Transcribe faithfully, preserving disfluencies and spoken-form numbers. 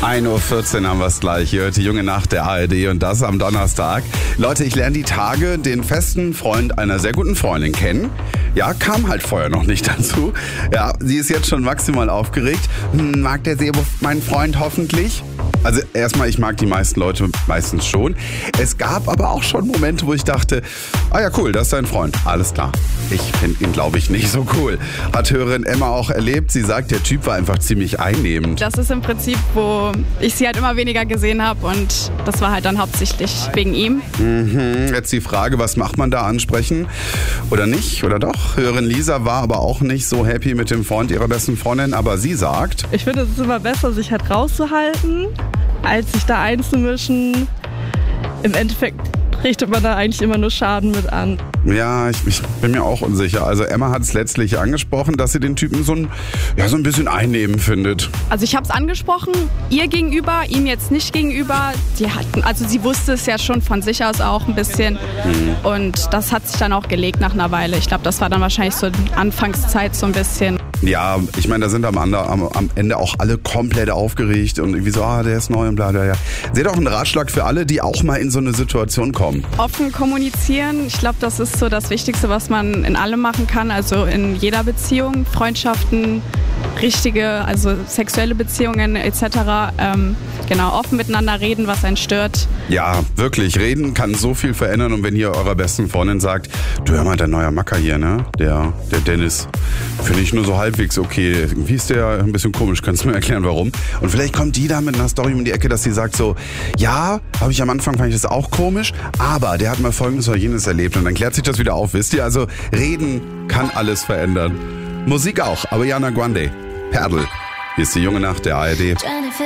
ein Uhr vierzehn haben wir es gleich. Ihr hört die junge Nacht der A R D und das am Donnerstag. Leute, ich lerne die Tage den festen Freund einer sehr guten Freundin kennen. Ja, kam halt vorher noch nicht dazu. Ja, sie ist jetzt schon maximal aufgeregt. Hm, mag der Sebo meinen Freund hoffentlich? Also erstmal, ich mag die meisten Leute meistens schon. Es gab aber auch schon Momente, wo ich dachte, ah ja cool, das ist dein Freund. Alles klar. Ich finde ihn, glaube ich, nicht so cool. Hat Hörerin Emma auch erlebt. Sie sagt, der Typ war einfach ziemlich einnehmend. Das ist im Prinzip, wo ich sie halt immer weniger gesehen habe und das war halt dann hauptsächlich wegen ihm. Mhm. Jetzt die Frage, was macht man da, ansprechen oder nicht oder doch? Hörerin Lisa war aber auch nicht so happy mit dem Freund ihrer besten Freundin, aber sie sagt, ich finde, es ist immer besser, sich halt rauszuhalten, als sich da einzumischen. Im Endeffekt richtet man da eigentlich immer nur Schaden mit an. Ja, ich, ich bin mir auch unsicher. Also Emma hat es letztlich angesprochen, dass sie den Typen so ein, ja, so ein bisschen einnehmen findet. Also ich habe es angesprochen, ihr gegenüber, ihm jetzt nicht gegenüber. Die hatten, also sie wusste es ja schon von sich aus auch ein bisschen. Mhm. Und das hat sich dann auch gelegt nach einer Weile. Ich glaube, das war dann wahrscheinlich so die Anfangszeit so ein bisschen. Ja, ich meine, da sind am, am, am Ende auch alle komplett aufgeregt und irgendwie so, ah, der ist neu und bla bla bla. Seht auch einen Ratschlag für alle, die auch mal in so eine Situation kommen. Offen kommunizieren, ich glaube, das ist so das Wichtigste, was man in allem machen kann, also in jeder Beziehung, Freundschaften, richtige, also sexuelle Beziehungen et cetera. Ähm, genau, offen miteinander reden, was einen stört. Ja, wirklich, reden kann so viel verändern und wenn ihr eurer besten Freundin sagt, du, hör mal, dein neuer Macker hier, ne, der, der Dennis, finde ich nur so halbwegs okay, irgendwie ist der ein bisschen komisch, kannst du mir erklären, warum? Und vielleicht kommt die da mit einer Story um die Ecke, dass sie sagt so, ja, habe ich am Anfang, fand ich das auch komisch, aber der hat mal Folgendes oder jenes erlebt und dann klärt sich das wieder auf, wisst ihr? Also reden kann alles verändern. Musik auch, aber Ariana Grande, Perdel. Hier ist die junge Nacht der A R D.